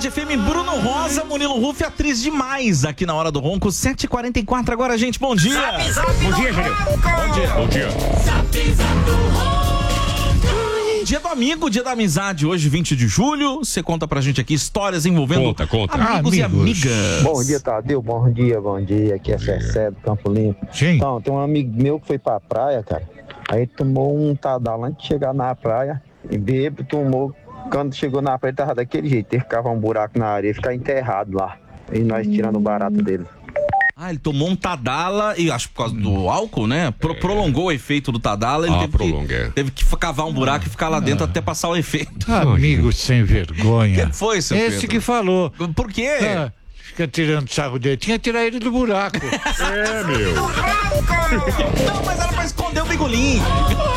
Tarde FM, Bruno Rosa, Murilo Ruff, atriz demais aqui na Hora do Ronco, 7h44 agora, gente, bom dia. Bom dia, Júlio. Bom dia. Dia do amigo, dia da amizade, hoje 20 de julho, você conta pra gente aqui histórias envolvendo amigos e amigas. Bom dia, Tadeu, bom dia, aqui é Cessé do Campo Limpo. Sim. Então, tem um amigo meu que foi pra praia, cara, aí tomou um tadal antes de chegar na praia, e bêbado tomou, quando chegou na praia tava daquele jeito, teve que cavar um buraco na areia, ficar enterrado lá, e nós tirando o barato dele. Ah, ele tomou um Tadala e acho que por causa do álcool, né? Prolongou o efeito do Tadala. Ele teve que cavar um buraco e ficar lá dentro até passar o efeito. Amigo sem vergonha. Quem foi, seu Esse Pedro? que falou. Por quê? Fica tirando sarro dele. Tinha que tirar ele do buraco. Não, mas era pra esconder o bigolinho.